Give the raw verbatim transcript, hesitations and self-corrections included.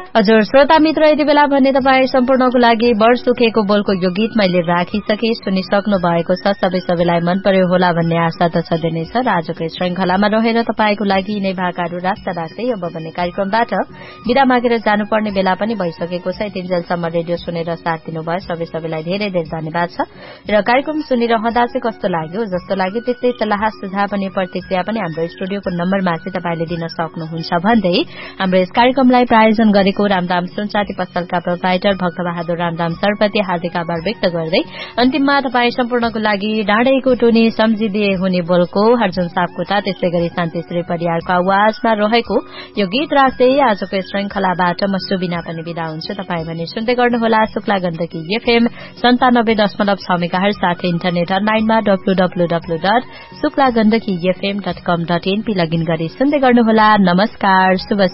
हजुर श्रोता मित्र यति बेला भने तपाईँ सम्पूर्णको लागि बढ सुखेको बोलको यो गीत मैले राखिसके सुनिसक्नु भएको छ। सबै सबैलाई मन पर्यो होला भन्ने आशा त छँदै नै छ। आजको श्रृंखलामा रहेर तपाईँको लागि यिनै भाकाहरू राख्दा राख्दै अब भने कार्यक्रमबाट बिदा मागेर जानुपर्ने बेला पनि भइसकेको छ। यतिन्जेलसम्म रेडियो सुनेर साथ दिनुभयो सबै सबैलाई धेरै धेरै धन्यवाद छ। र कार्यक्रम सुनिरहँदा चाहिँ कस्तो लाग्यो जस्तो लाग्यो त्यस्तै सल्लाह सुझाव अनि प्रतिक्रिया पनि हाम्रो स्टुडियोको नम्बरमा चाहिँ तपाईँले दिन सक्नुहुन्छ भन्दै हाम्रो यस कार्यक्रमलाई प्रायोजन गरेको रामदाम सुनचाँदी पसलका प्रोप्राइटर भक्तबहादुर रामदाम सरप्रति हार्दिक आभार व्यक्त गर्दै अन्तिममा तपाईँ सम्पूर्णको लागि डाँडैको टुनी सम्झिदिए हुने बोलको अर्जुन सापकोटा त्यसै गरी शान्तिश्री परियारको आवाजमा रहेको यो गीत राख्दै आजको श्रृंखलाबाट म सुबिना पनि बिदा हुन्छु। तपाईँ भने सुन्दै गर्नुहोला शुक्ला गण्डकी एफएम सन्तानब्बे दशमलव छ मेगाहर्ज साथै इन्टरनेट अनलाइनमा W W W dot Shukla Gandaki FM dot कम डट एनपी लगइन गरी सुन्दै गर्नुहोला। नमस्कार, शुभ